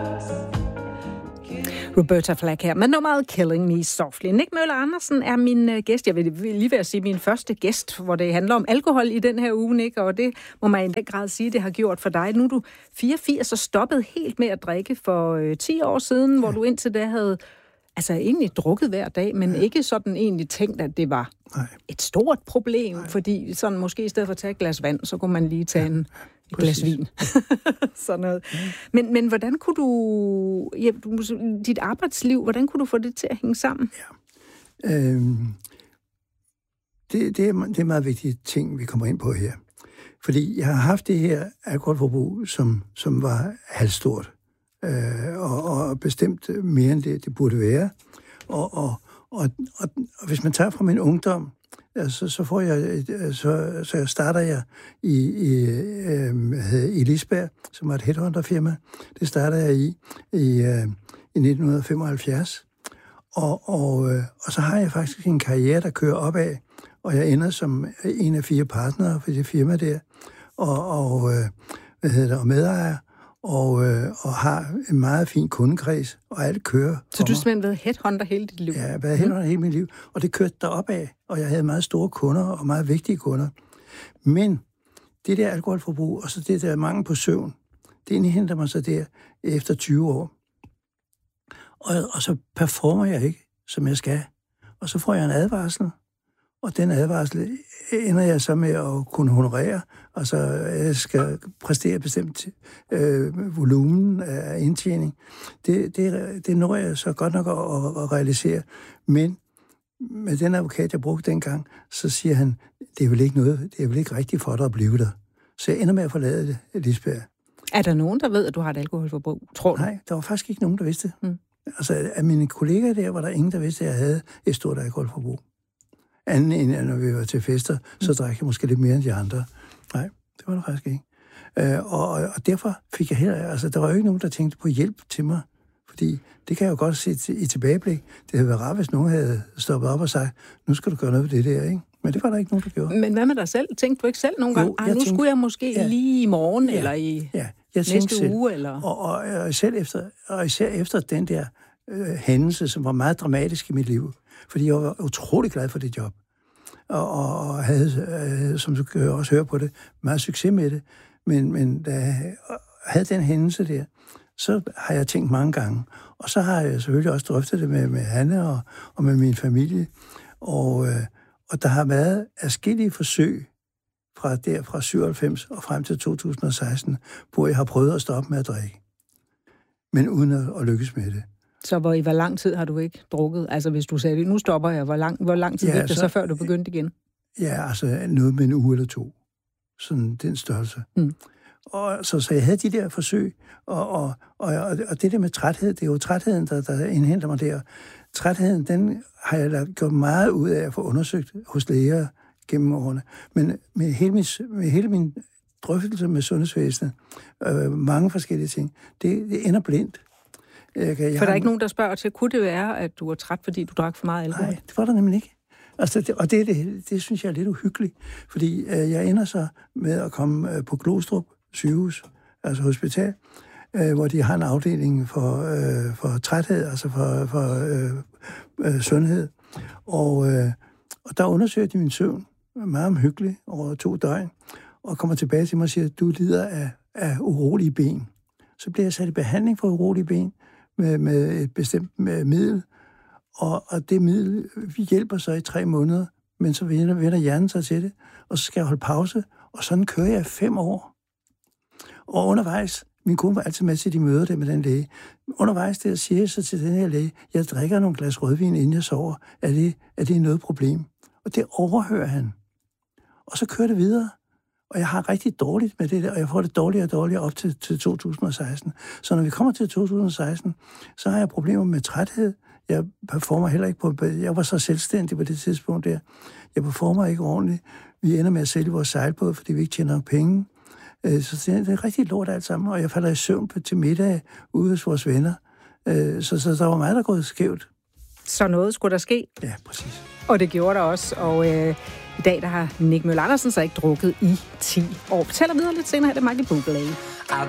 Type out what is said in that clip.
Roberta Flack her med nummeret Killing Me Softly. Nick Møller Andersen er min gæst. Jeg vil lige ved at sige min første gæst, hvor det handler om alkohol i den her uge, Nick, og det må man i den grad sige, det har gjort for dig. Nu er du 84 og stoppet helt med at drikke for 10 år siden, hvor du indtil da havde egentlig drukket hver dag, men ikke sådan egentlig tænkt, at det var et stort problem, fordi sådan måske i stedet for at tage et glas vand, så kunne man lige tage et glas vin. Sådan noget. Men hvordan kunne du, dit arbejdsliv, hvordan kunne du få det til at hænge sammen? Ja. Det er en meget vigtig ting, vi kommer ind på her. Fordi jeg har haft det her alkoholforbrug, som var halvstort. Og bestemt mere end det burde være. Og hvis man tager fra min ungdom, så starter jeg i Lisbjerg, som var et headhunterfirma. Det starter jeg i 1975. Og så har jeg faktisk en karriere, der kører opad, og jeg ender som en af 4 partnere for det firma der, og medejer. Og har en meget fin kundekreds, og alt kører. Så du har simpelthen været headhunter hele dit liv? Ja, jeg har været headhunter hele mit liv, og det kørte deroppe af, og jeg havde meget store kunder, og meget vigtige kunder. Men det der alkoholforbrug, og så det der mangel på søvn, det indhenter mig så der efter 20 år. Og så performer jeg ikke, som jeg skal. Og så får jeg en advarsel, og den advarsel ender jeg så med at kunne honorere. Altså, jeg skal præstere bestemt volumen af indtjening. Det når jeg så godt nok at realisere. Men med den advokat, jeg brugte dengang, så siger han, det er vel ikke rigtigt for dig at blive der. Så jeg ender med at forlade Lisbjerg. Er der nogen, der ved, at du har et alkoholforbrug, tror du? Nej, der var faktisk ikke nogen, der vidste det. Altså, af mine kollegaer der, var der ingen, der vidste, at jeg havde et stort alkoholforbrug. Anden end når vi var til fester, så drak jeg måske lidt mere end de andre. Nej, det var der faktisk ikke. Og derfor fik jeg der var jo ikke nogen, der tænkte på hjælp til mig. Fordi det kan jeg jo godt se i tilbageblik. Det havde været rart, hvis nogen havde stoppet op og sagt, nu skal du gøre noget ved det der, ikke? Men det var der ikke nogen, der gjorde. Men hvad med dig selv? Tænkte du ikke selv nogle gange? Nu skulle jeg måske lige i morgen, eller i næste uge? Eller? Og især efter den der hændelse, som var meget dramatisk i mit liv. Fordi jeg var utrolig glad for det job. Og havde, som du kan også høre på det, meget succes med det. Men da jeg havde den hændelse der, så har jeg tænkt mange gange. Og så har jeg selvfølgelig også drøftet det med Hanne og med min familie. Og der har været adskillige forsøg fra 97 og frem til 2016, hvor jeg har prøvet at stoppe med at drikke. Men uden at lykkes med det. Så hvor lang tid har du ikke drukket? Altså hvis du sagde, nu stopper jeg, hvor lang tid gik det så før du begyndte igen? Ja, altså noget med en uge eller 2. Sådan den størrelse. Og så jeg havde de der forsøg, og det der med træthed, det er jo trætheden, der indhenter mig der. Trætheden, den har jeg gjort meget ud af at få undersøgt hos læger gennem årene. Men med hele min drøftelse med sundhedsvæsenet, mange forskellige ting, det ender blindt. For der er ikke nogen, der spørger til, kunne det være, at du var træt, fordi du drak for meget alkohol? Nej, det var der nemlig ikke. Altså, det synes jeg er lidt uhyggeligt, fordi jeg ender så med at komme på Glostrup sygehus, altså hospital, hvor de har en afdeling for træthed, altså for sundhed. Og der undersøger de min søvn, meget omhyggeligt, over 2 døgn, og kommer tilbage til mig og siger, at du lider af urolige ben. Så bliver jeg sat i behandling for urolige ben med et bestemt middel, og det middel hjælper så i 3 måneder, men så vender hjernen sig til det, og så skal jeg holde pause, og sådan kører jeg 5 år. Og undervejs, min kone var altid med til de møder der med den læge, undervejs der siger jeg så til den her læge, jeg drikker nogle glas rødvin, inden jeg sover, er det noget problem? Og det overhører han. Og så kører det videre. Og jeg har rigtig dårligt med det der, og jeg får det dårligere og dårligere op til 2016. Så når vi kommer til 2016, så har jeg problemer med træthed. Jeg performer heller ikke på... Jeg var så selvstændig på det tidspunkt der. Jeg performer ikke ordentligt. Vi ender med at sælge vores sejlbåd, fordi vi ikke tjener nok penge. Så det er rigtig lort alt sammen, og jeg falder i søvn til middag ude hos vores venner. Så der var meget, der gået skævt. Så noget skulle der ske? Ja, præcis. Og det gjorde der også, og i dag der har Nick Møller Andersen så ikke drukket i 10 år. Fortæller videre lidt senere, det er Michael Bublé.